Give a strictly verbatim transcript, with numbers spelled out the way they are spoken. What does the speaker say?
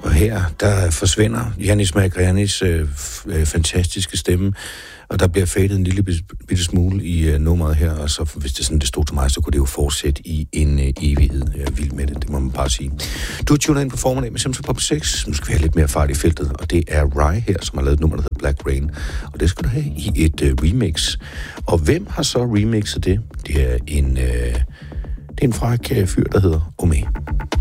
Og her, der forsvinder Janis Magrianis øh, f- fantastiske stemme, og der bliver fadet en lille bitte smule i øh, nummeret her, og så hvis det sådan det stod til mig, så kunne det jo fortsætte i en øh, evighed. Jeg er vild med det, det må man bare sige. Du tuner ind på formiddag med Simpelthen Pop seks. Nu skal vi have lidt mere fart i feltet, og det er Rye her, som har lavet et nummer, der hedder Black Rain, og det skal du have i et øh, remix. Og hvem har så remixet det? Det er en, øh, det er en fræk øh, fyr, der hedder Omé.